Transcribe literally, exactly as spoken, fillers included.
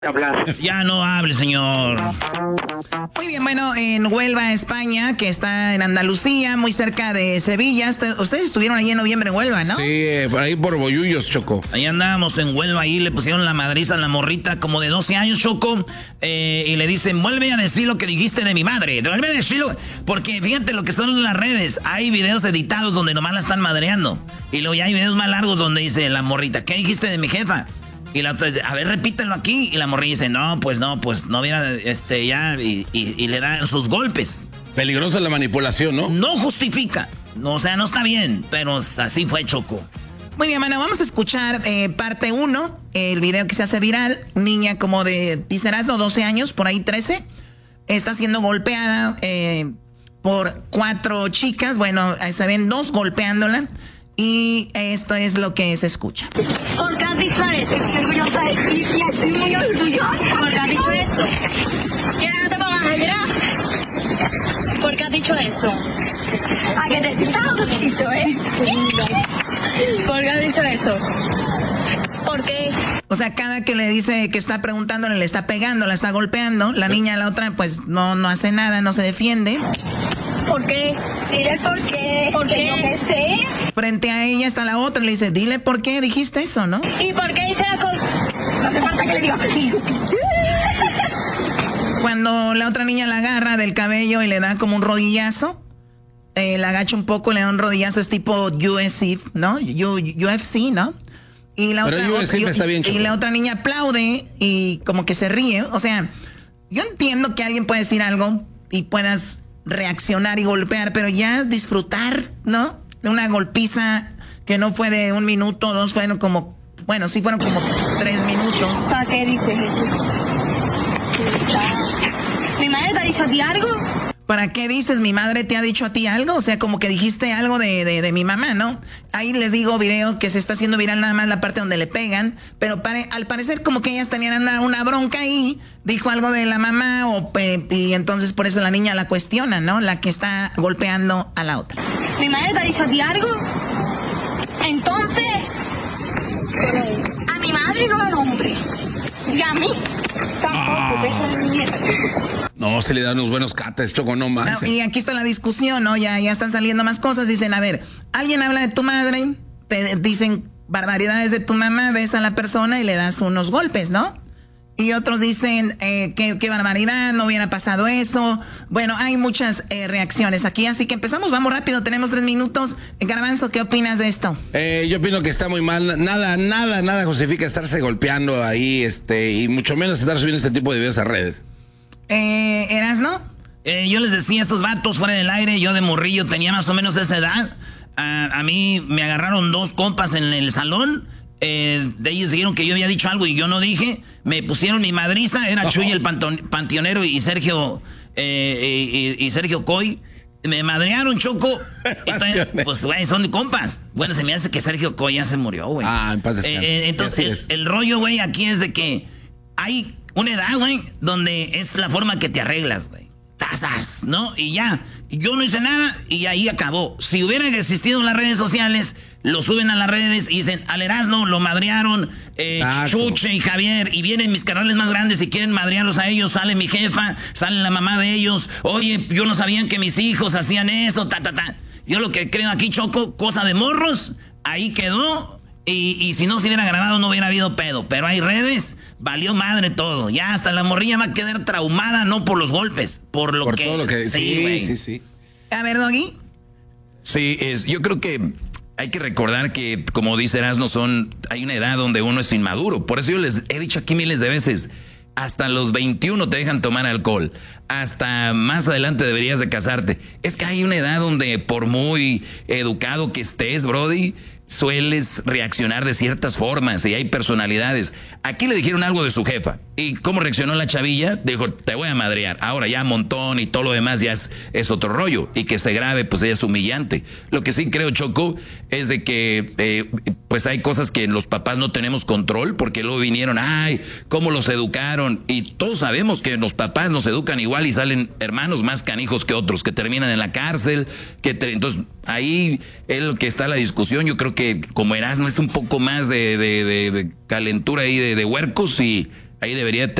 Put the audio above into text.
Hablar. Ya no hable, señor. Muy bien, bueno, en Huelva, España, que está en Andalucía, muy cerca de Sevilla. Ustedes estuvieron ahí en noviembre en Huelva, ¿no? Sí, eh, por ahí por Bollullos, Choco. Ahí andábamos en Huelva, ahí le pusieron la madriza a la morrita como de doce años, Choco. Eh, y le dicen, vuelve a decir lo que dijiste de mi madre. Vuelve a decirlo. Porque fíjate lo que son en las redes. Hay videos editados donde nomás la están madreando. Y luego ya hay videos más largos donde dice la morrita, ¿qué dijiste de mi jefa? Y la otra dice, a ver, repítelo aquí. Y la morrilla dice, no, pues no, pues no viera, este, ya, y, y, y le dan sus golpes. Peligrosa la manipulación, ¿no? No justifica. No, o sea, no está bien, pero así fue, Choco. Muy bien, bueno, vamos a escuchar eh, parte uno, el video que se hace viral. Niña como de, dicerás, no, doce años, por ahí trece. Está siendo golpeada eh, por cuatro chicas. Bueno, ahí se ven dos golpeándola. Y esto es lo que se escucha. ¿Por qué has dicho eso? Estoy orgullosa de ti, tía, estoy muy orgullosa. ¿Por qué has dicho eso? Y ahora no te pongas a llorar. ¿Por qué has dicho eso? A que te sientas orgulloso, ¿eh? ¿Por qué has dicho eso? ¿Por qué? O sea, cada que le dice que está preguntándole, le está pegando, la está golpeando. La niña, la otra, pues no, no hace nada, no se defiende. ¿Por qué? Dile por qué. ¿Por qué? Yo qué sé. Frente a ella está la otra, le dice, dile por qué dijiste eso, ¿no? ¿Y por qué dice la cosa? No hace falta que le diga así. Cuando la otra niña la agarra del cabello y le da como un rodillazo, eh, la agacha un poco, le da un rodillazo, es tipo U F C, ¿no? U, UFC, ¿no? Y la, Pero otra, U F C otra, está bien, y, y la otra niña aplaude y como que se ríe. O sea, yo entiendo que alguien puede decir algo y puedas reaccionar y golpear, pero ya disfrutar, ¿no? De una golpiza que no fue de un minuto, dos, fueron como, bueno, sí fueron como tres minutos. ¿Para qué dices eso? ¿Mi madre te ha dicho a ti algo? ¿Para qué dices mi madre te ha dicho a ti algo? O sea, como que dijiste algo de, de, de mi mamá, ¿no? Ahí les digo video que se está haciendo viral nada más la parte donde le pegan, pero pare, al parecer como que ellas tenían una, una bronca ahí, dijo algo de la mamá o, y entonces por eso la niña la cuestiona, ¿no? La que está golpeando a la otra. ¿Mi madre te ha dicho a ti algo? Entonces, a mi madre no la nombres. Y a mí tampoco, ah. No, se le dan unos buenos cates, Choco, no manches. No, y aquí está la discusión, ¿no? Ya, ya están saliendo más cosas. Dicen, a ver, alguien habla de tu madre, te dicen barbaridades de tu mamá, ves a la persona y le das unos golpes, ¿no? Y otros dicen, eh, qué, qué barbaridad, no hubiera pasado eso. Bueno, hay muchas eh, reacciones aquí, así que empezamos, vamos rápido, tenemos tres minutos. Garbanzo, ¿qué opinas de esto? Eh, yo opino que está muy mal, nada, nada, nada justifica estarse golpeando ahí, este, y mucho menos estar subiendo este tipo de videos a redes. Eh, ¿Erasno? Eh, yo les decía, estos vatos fuera del aire, yo de morrillo tenía más o menos esa edad. A, a mí me agarraron dos compas en el salón. Eh, de ellos dijeron que yo había dicho algo y yo no dije. Me pusieron mi madriza, era Chuy el panton, panteonero y Sergio eh, y, y Sergio Coy. Me madrearon, Choco. Entonces, pues, güey, son compas. Bueno, se me hace que Sergio Coy ya se murió, güey. Ah, en paz descanse. Eh, entonces, el, el rollo, güey, aquí es de que hay una edad, güey, donde es la forma que te arreglas, güey. Tazas, ¿no? Y ya, yo no hice nada y ahí acabó. Si hubieran existido las redes sociales, lo suben a las redes y dicen, al Erasmo lo madrearon, eh, Chuche y Javier, y vienen mis canales más grandes y quieren madrearlos a ellos, sale mi jefa, sale la mamá de ellos, oye, yo no sabía que mis hijos hacían eso, ta, ta, ta. Yo lo que creo aquí, Choco, cosa de morros, ahí quedó. Y, y si no se hubiera grabado no hubiera habido pedo. Pero hay redes, valió madre todo. Ya hasta la morrilla va a quedar traumada, no por los golpes, por lo por que... todo lo que... Sí, sí, sí, sí. A ver, Doggy. Sí, es, yo creo que hay que recordar que, como dice Erasmo, son, hay una edad donde uno es inmaduro. Por eso yo les he dicho aquí miles de veces, hasta los veintiuno te dejan tomar alcohol. Hasta más adelante deberías de casarte. Es que hay una edad donde por muy educado que estés, Brody, sueles reaccionar de ciertas formas y hay personalidades. Aquí le dijeron algo de su jefa. ¿Y cómo reaccionó la chavilla? Dijo, te voy a madrear. Ahora ya montón y todo lo demás ya es, es otro rollo. Y que se grabe, pues ella es humillante. Lo que sí creo, Choco, es de que eh, pues hay cosas que los papás no tenemos control, porque luego vinieron, ay, cómo los educaron. Y todos sabemos que los papás nos educan igual y salen hermanos más canijos que otros, que terminan en la cárcel. Que te, entonces, ahí es lo que está la discusión. Yo creo que como Erasmo es un poco más de, de, de, de calentura ahí de, de huercos y Ahí debería